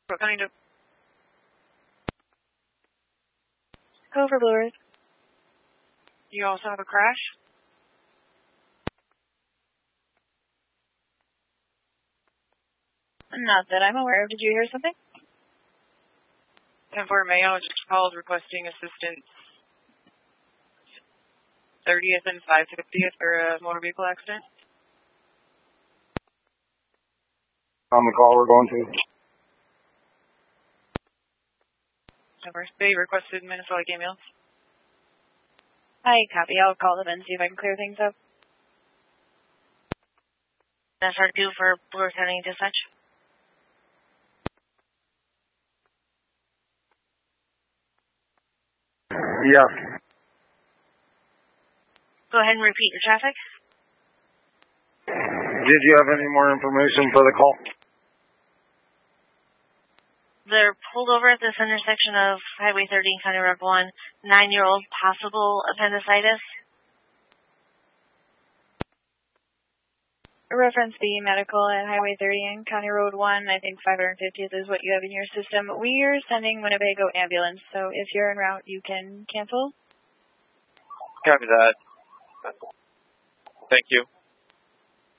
What kind of? Overlord. Do you also have a crash? Not that I'm aware of. Did you hear something? 10-4 Mayo just called requesting assistance. 30th and 550th for a motor vehicle accident. On the call we're going to. They requested Minnesota Lake Ambulance. Hi, copy. I'll call them and see if I can clear things up. SR2 for Bloor County Dispatch. Yeah. Go ahead and repeat your traffic. Did you have any more information for the call? They're pulled over at this intersection of Highway 30 and County Road 1. 9-year-old possible appendicitis. Reference B medical at Highway 30 and County Road 1. I think 550th is what you have in your system. We are sending Winnebago ambulance, so if you're en route, you can cancel. Copy that. Thank you.